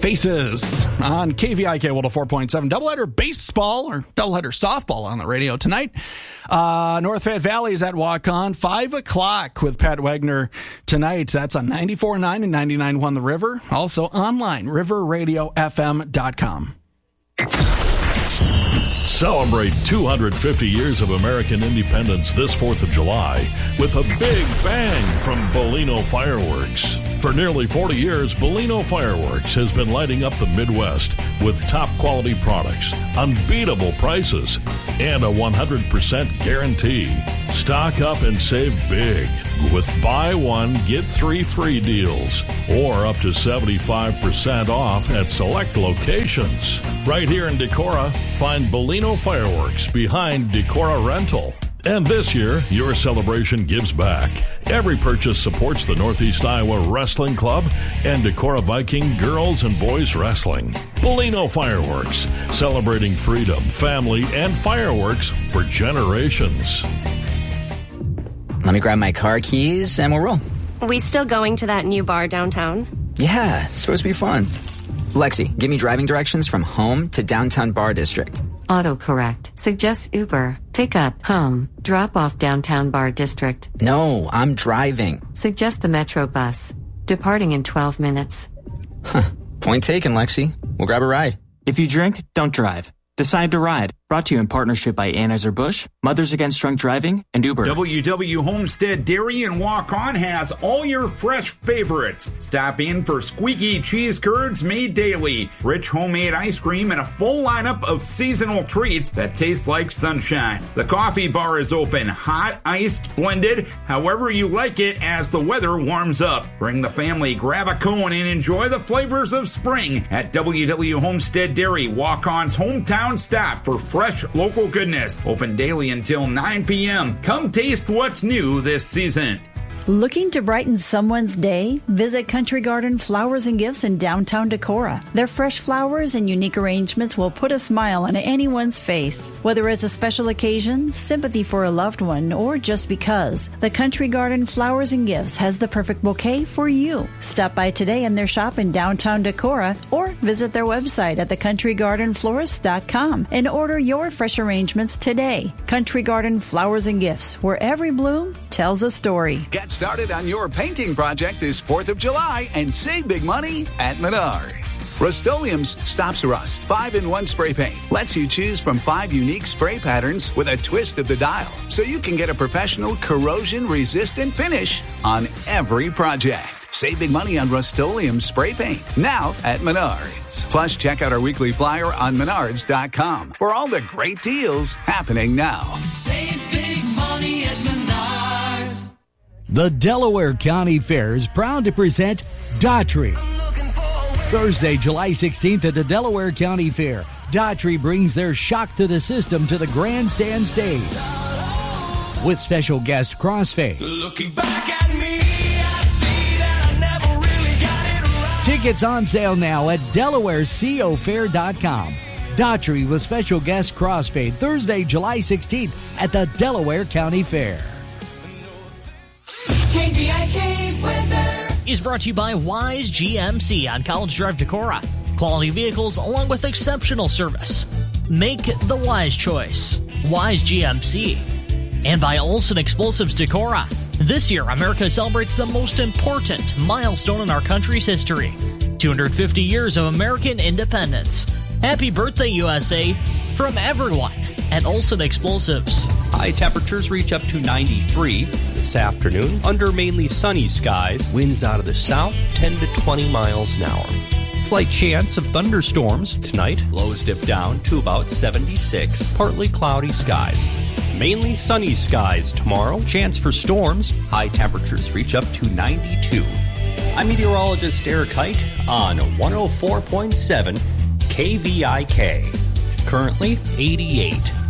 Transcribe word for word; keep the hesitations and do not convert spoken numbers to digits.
Faces on K V I K one oh four point seven. Doubleheader baseball or doubleheader softball on the radio tonight. Uh, North Fayette Valley is at Walk-On. five o'clock with Pat Wagner tonight. That's on ninety-four point nine and ninety-nine point one The River. Also online, river radio f m dot com. Celebrate two hundred fifty years of American independence this fourth of July with a big bang from Bolino Fireworks. For nearly forty years, Bolino Fireworks has been lighting up the Midwest with top quality products, unbeatable prices, and a one hundred percent guarantee. Stock up and save big with buy one, get three free deals or up to seventy-five percent off at select locations. Right here in Decorah, find Bolino Fireworks behind Decorah Rental. And this year, your celebration gives back. Every purchase supports the Northeast Iowa Wrestling Club and Decorah Viking Girls and Boys Wrestling. Bolino Fireworks, celebrating freedom, family, and fireworks for generations. Let me grab my car keys and we'll roll. We still going to that new bar downtown? Yeah, it's supposed to be fun. Lexi, give me driving directions from home to downtown Bar District. Autocorrect. Suggest Uber. Pick up, home. Drop off downtown Bar District. No, I'm driving. Suggest the Metro bus. Departing in twelve minutes. Huh. Point taken, Lexi. We'll grab a ride. If you drink, don't drive. Decide to ride. Brought to you in partnership by Anheuser-Busch, Mothers Against Drunk Driving, and Uber. W W Homestead Dairy and Walk-On has all your fresh favorites. Stop in for squeaky cheese curds made daily, rich homemade ice cream, and a full lineup of seasonal treats that taste like sunshine. The coffee bar is open, hot, iced, blended, however you like it as the weather warms up. Bring the family, grab a cone, and enjoy the flavors of spring at W W Homestead Dairy, Walk-On's hometown stop for fresh local goodness. Open daily until nine p.m. Come taste what's new this season. Looking to brighten someone's day? Visit Country Garden Flowers and Gifts in downtown Decorah. Their fresh flowers and unique arrangements will put a smile on anyone's face. Whether it's a special occasion, sympathy for a loved one, or just because, the Country Garden Flowers and Gifts has the perfect bouquet for you. Stop by today in their shop in downtown Decorah or visit their website at the country garden florist dot com and order your fresh arrangements today. Country Garden Flowers and Gifts, where every bloom tells a story. Get started on your painting project this fourth of July and save big money at Menards. Rust-Oleum's Stops Rust five in one spray paint lets you choose from five unique spray patterns with a twist of the dial, so you can get a professional corrosion-resistant finish on every project. Save big money on Rust-Oleum spray paint now at Menards. Plus, check out our weekly flyer on menards dot com for all the great deals happening now. Save big money at Menards. The Delaware County Fair is proud to present Daughtry. Thursday, July sixteenth at the Delaware County Fair, Daughtry brings their shock to the system to the grandstand stage. With special guest Crossfade. Looking back at me, I see that I never really got it right. Tickets on sale now at delaware co fair dot com. Daughtry with special guest Crossfade, Thursday, July sixteenth at the Delaware County Fair. K V I K weather is brought to you by Wise G M C on College Drive, Decorah. Quality vehicles along with exceptional service. Make the wise choice. Wise G M C. And by Olson Explosives, Decorah. This year, America celebrates the most important milestone in our country's history. two hundred fifty years of American independence. Happy birthday, U S A, from everyone at Olson Explosives. High temperatures reach up to ninety-three this afternoon under mainly sunny skies. Winds out of the south, ten to twenty miles an hour. Slight chance of thunderstorms tonight. Lows dip down to about seventy-six. Partly cloudy skies. Mainly sunny skies tomorrow. Chance for storms. High temperatures reach up to ninety-two. I'm meteorologist Eric Height on one oh four point seven K V I K. Currently eighty-eight.